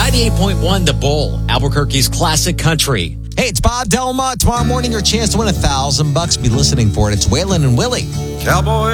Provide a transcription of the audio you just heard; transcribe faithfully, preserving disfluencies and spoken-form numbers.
ninety-eight point one The Bull, Albuquerque's classic country. Hey, it's Bob Delma. Tomorrow morning, your chance to win a thousand bucks. Be listening for it. It's Waylon and Willie. Cowboy